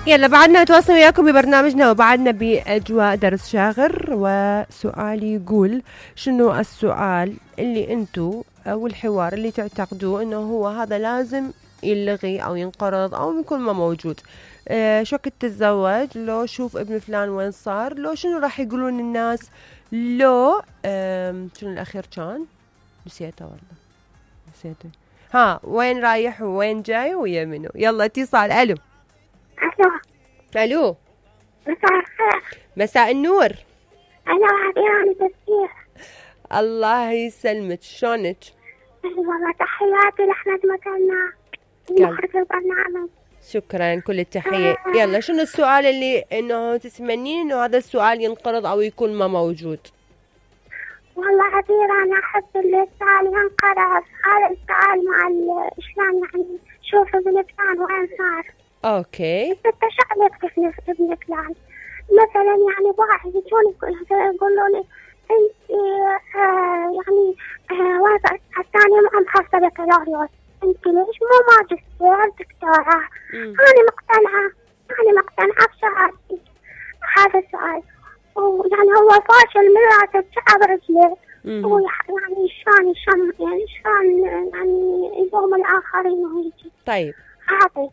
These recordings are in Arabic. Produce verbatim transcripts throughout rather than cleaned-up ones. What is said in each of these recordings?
يلا بعدنا نتواصل وياكم ببرنامجنا وبعدنا بأجواء درس شاغر. وسؤالي يقول شنو السؤال اللي انتو او الحوار اللي تعتقدوه انه هو هذا لازم يلغي او ينقرض او يكون ما موجود؟ آه شو كنت تتزوج؟ لو شوف ابن فلان وين صار؟ لو شنو راح يقولون الناس؟ لو آه شنو الاخير كان؟ نسيته والله نسيته. ها وين رايح وين جاي ويا منو؟ يلا اتصال. الو الو الو مساء الخير. مساء النور. انا عبيرة تسكير. الله يسلمك، شلونك؟ والله تحياتي لاحمد مكاننا مخرج البرنامج. شكرا كل التحية. يلا شنو السؤال اللي انه تتمنين انه هذا السؤال ينقرض او يكون ما موجود؟ والله عبيرة انا احب السؤال ينقرض. هذا السؤال مع شلون يعني شوف ابن فلان وين صار. اوكي انت شو عليك تفني ابن فلان؟ مثلا يعني واحد يجوني يقولوا لي انت آه يعني آه وين الثاني مع محصلة بكالوريوس، انت ليش مو ماجستير دكتوراه؟ انا مقتنعة انا مقتنعة بشهادتي. هذا السؤال ويعني هو فاشل من راسه شعب رجليه. هو يعني شلون شلون يعني شلون يعني يضم الاخرين وهيك. طيب هذا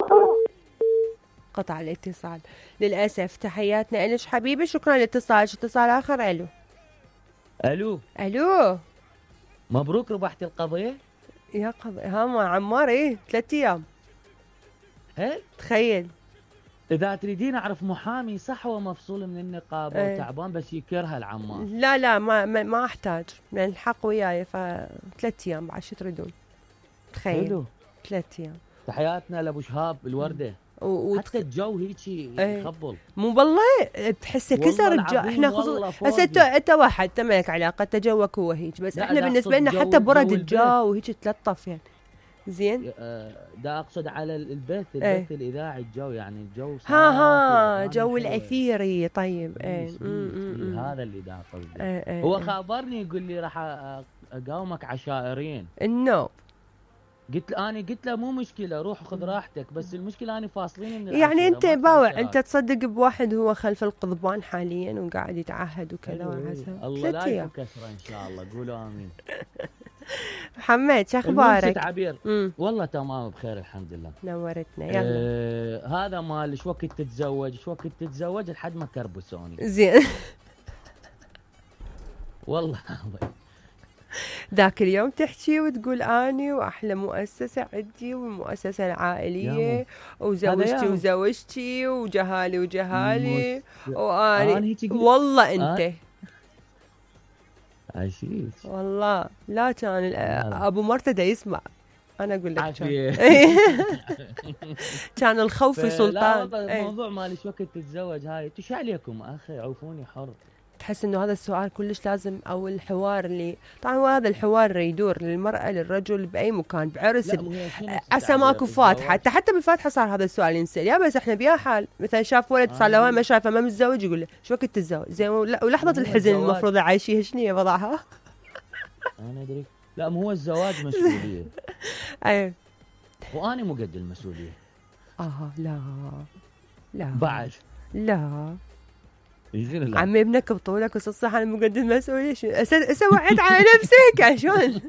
قطع الاتصال للأسف. تحياتنا إلش حبيبي، شكرا للاتصال. اتصال آخر. ألو الو ألو مبروك ربحتي القضية يا قضية. ها ما عمار ايه ثلاث أيام. هل تخيل. إذا تريدين أعرف محامي صح هو مفصول من النقابة ايه. وتعبان بس يكرها العمار. لا لا ما ما, ما أحتاج لأن الحق وياي فثلاث أيام بعد شو تريدون. تخيل حلو. ثلاث أيام. تحياتنا لأبو شهاب الوردة. و... حتى الجو هيجي يخبل. مو بالله تحسه كسر الجو. احنا خصوصا هسه انت انت واحد انت مالك علاقه انت جوك هو هيك بس احنا بالنسبه لنا حتى برد الجو وهيك تلطف يعني زين. دا اقصد على البيت البيت الاذاعي الجو يعني الجو ها ها جو الاثيري. طيب ايه هذا اللي دا قصدي. هو خابرني يقول لي راح اقاومك عشائريين. انه قلت له انا قلت له مو مشكله روح خذ راحتك بس المشكله اني فاصلين من يعني انت باوع انت تصدق بواحد هو خلف القضبان حاليا وقاعد يتعهد وكذا وعسى. الله لا يكون كسره ان شاء الله. قولوا امين. محمد شو اخبارك؟ عبير والله تمام بخير الحمد لله. نورتنا. يلا آه هذا مال شو وقت تتزوج شو وقت تتزوج لحد ما كربسوني زين. والله ذاك اليوم تحكي وتقول اني واحلى مؤسسه عندي والمؤسسه العائليه وزوجتي وزوجتي وجهالي وجهالي واني والله انت عشيش والله لا كان ابو مرتدى يسمع. انا اقول لك كان كان الخوف سلطان. لا الموضوع مالي شو وقت تتزوج هاي تش عليكم اخي عوفوني حر. تحس انه هذا السؤال كلش لازم او الحوار اللي طبعا هو هذا الحوار يدور للمرأة للرجل بأي مكان بعرس عسى ماكو فاتحة حتى حتى بالفاتحة صار هذا السؤال ينسأل. يا بس احنا بيا حال مثلا شاف ولد صار له ما شايفه ما متزوج يقول له شو وقت تتزوج زين ولحظة الحزن المفروض عايشيها شنو هي وضعها؟ انا ادري لا مو هو الزواج مسؤولية. اي وانا مو قد المسؤولية. اه لا لا بعد لا عمي ابنك بطولك وصح انا مقدم المسؤوليه. شو سويت على نفسك شلون؟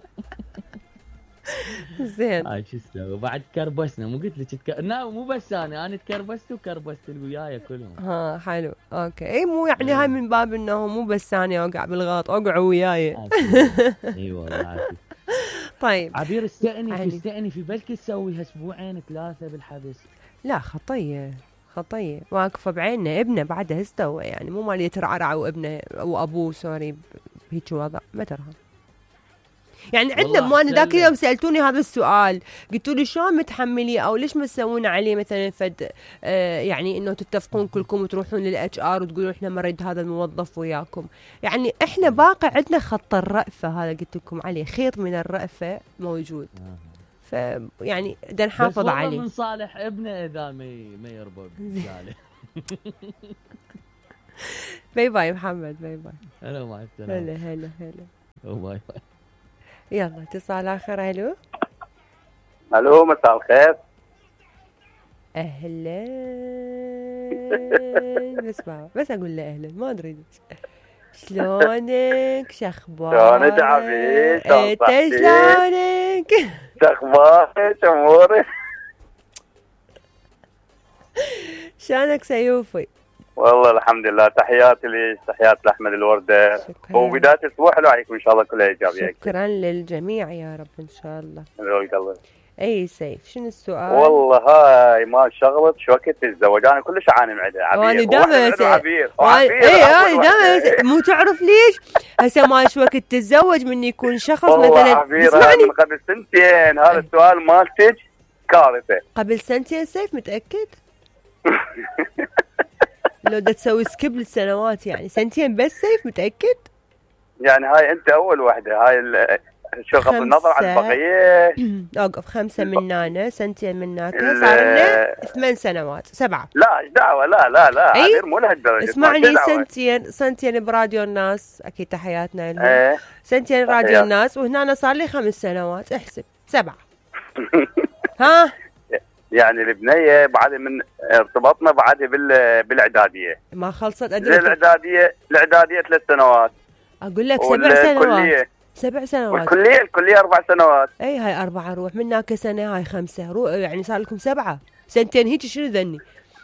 زين هاي شو اسوي وبعد كربسنا مو قلت لك تك... لا مو بس انا انا تكربست وكربست اللي وياي كلهم. ها حلو اوكي. اي مو يعني هاي من باب انه مو بس انا اوقع بالغلط اوقعوا وياي. اي والله عافية. طيب عبير استأني في استأني في بلكي تسويها اسبوعين ثلاثه بالحبس. لا خطيه خطيه واقفه بعيننا. ابنه بعده استوى يعني مو مال يترعرع وابنه وابوه سوري بهيك وضع ما ترى يعني عندنا. مو انا ذاك اليوم سالتوني هذا السؤال قلتوا لي شلون متحملي او ليش ما تسوون عليه مثلا فد آه يعني انه تتفقون كلكم وتروحون للاتش ار وتقولون احنا ما نريد هذا الموظف وياكم. يعني احنا باقي عندنا خط الرأفه هذا قلت لكم عليه خيط من الرأفه موجود. ف يعني بدنا نحافظ عليه. من صالح ابنه اذا ما ما يرضى بذلك. باي باي محمد باي باي. هلا مع السلامه. هلا هلا هلا باي باي. يلا اتصال اخر. الو الو مساء الخير. اهلا بس ما بس اقول له اهلا ما ادري شلونك شخبارك شلونك عبيد انت شلونك شخبارك امورك شلونك سيوفي والله الحمد لله تحياتي لي تحياتي لاحمد الورده وبدايه الاسبوع حلو عليكم ان شاء الله كلها ايجابيه شكرا للجميع يا رب ان شاء الله الله. اي سيف شنو السؤال؟ والله هاي ما شغلت شو وقت الزواج انا كلش اعاني معده عبير وانا دائما عبير اي اي دائما مو تعرف ليش؟ هسه ما شو وقت تتزوج من يكون شخص مثلا اسمعني من قبل سنتين هذا السؤال مالتك كارثه قبل سنتين سيف متاكد؟ لو دا تسوي سكيب للسنوات يعني سنتين بس سيف متاكد؟ يعني هاي انت اول وحده هاي شو بغض النظر عن البقيه اوقف خمسه من هنا سنتين من هناك صار لنا ثمان سنوات سبعه لا ايش دعوه لا لا لا أي؟ مو لهالدرجه اسمعني سنتين سنتين براديو الناس اكيد تحياتنا لهم ايه؟ سنتين راديو الناس وهنا صار لي خمس سنوات احسب سبعه ها يعني البنيه بعد من ارتبطنا بعدها بال بالاعداديه ما خلصت ادري الاعداديه الاعداديه ثلاث سنوات اقول لك سبع سنوات سبع سنوات والكليه الكليه اربع سنوات اي هاي اربعه روح من هناك سنه هاي خمسه روح يعني صار لكم سبعه سنتين هيك شنو ذني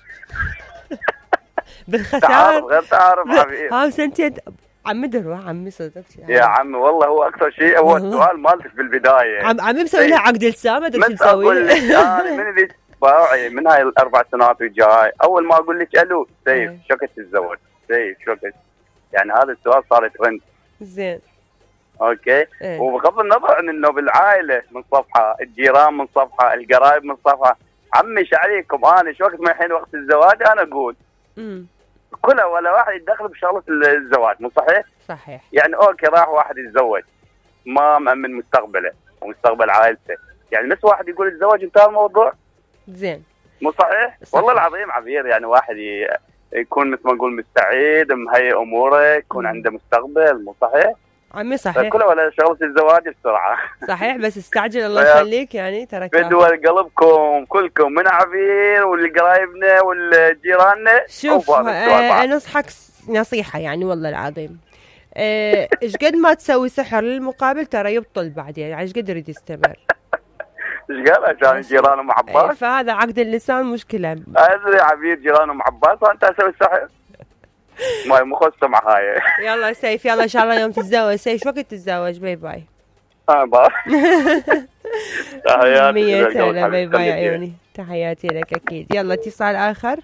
بالخساره تعارف غير تعارف حبيبي هاي سنتين عمي دروح عمي صدق يا عمي والله هو اكثر شيء هو السؤال مالتك بالبدايه عم عمي مسوي لها عقد لسان ما ادري شو نسوي انا من اللي باوعي من هاي الاربع سنوات وجاي اول ما اقول لك الو سيف شو وقت تتزوج سيف شو وقت يعني هذا السؤال صار ترند زين اوكي ايه. وبغض النظر عن انه بالعائله من صفحه الجيران من صفحه القرايب من صفحه عمي ايش عليكم انا شو وقت ما الحين وقت الزواج انا اقول امم كلها ولا واحد يتدخل بشغله الزواج مو صحيح؟ صحيح يعني اوكي راح واحد يتزوج ما مأمن مستقبله ومستقبل عائلته يعني نفس واحد يقول الزواج انتهى الموضوع زين مو صحيح؟ صحيح والله العظيم عبير يعني واحد يكون مثل ما نقول مستعد مهيئ اموره يكون عنده مستقبل مو صحيح؟ عمي صحيح كله ولا شغله الزواج بسرعه صحيح بس استعجل الله يخليك يعني ترى بدول قلبكم كلكم من عبير والقرايبنا والجيراننا شوف آه انصحك نصيحه يعني والله العظيم ايش آه قد ما تسوي سحر للمقابل ترى يبطل بعدين يعني ايش قد يريد يستمر ايش قال عشان جيران ام عباس فهذا عقد اللسان مشكله ادري عبير جيران ام عباس وانت اسوي السحر ما مخصصه مع هاي يلا سيف يلا ان شاء الله يوم تتزوج سيف شو وقت تتزوج باي باي اه باي تحياتي مية هلا باي باي يا عيوني تحياتي لك اكيد يلا اتصال اخر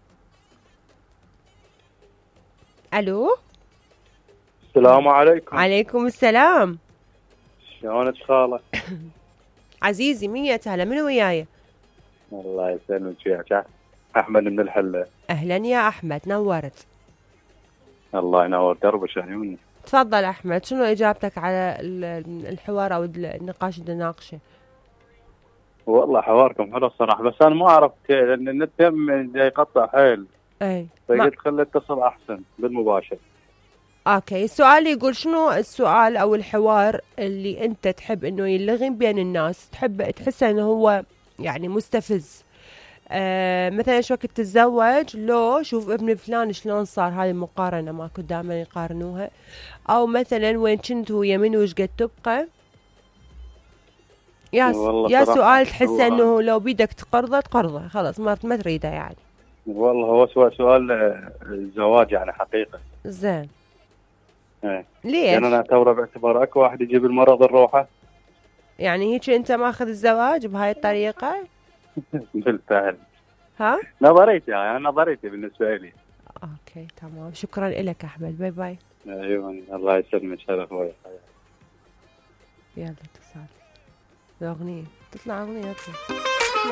الو السلام عليكم عليكم السلام شلونك خاله عزيزي مية هلا من وياي الله يسلمك وياك احمد من الحله اهلا يا احمد نورت الله ينور دربك عيوني تفضل احمد شنو اجابتك على الحوار او النقاش اللي نناقشه والله حواركم حلو الصراحه بس انا ما عرفت لان النت جاي يقطع حيل اي فقلت خلي اتصل احسن بالمباشر اوكي السؤال يقول شنو السؤال او الحوار اللي انت تحب انه يلغم بين الناس تحب تحسه انه هو يعني مستفز آه مثلا شو وقت تتزوج لو شوف ابن فلان شلون صار هذه المقارنه ماكو دائما يقارنوها او مثلا وين كنت ويا منو وش قد تبقى يا يا سؤال تحسه انه لو بيدك تقرضه تقرضه خلاص ما ما تريده يعني والله هو سؤال سؤال الزواج يعني حقيقه زين ايه ليش؟ يعني انا اعتبره باعتبار اكو واحد يجيب المرض الروحه يعني هيك انت ماخذ الزواج بهاي الطريقه؟ بالفعل ها؟ نظريتي يعني نظريتي بالنسبه لي اوكي تمام شكرا لك احمد باي باي ايوه الله يسلمك هلا اخوي يلا اتصال الاغنيه تطلع اغنيه تطلع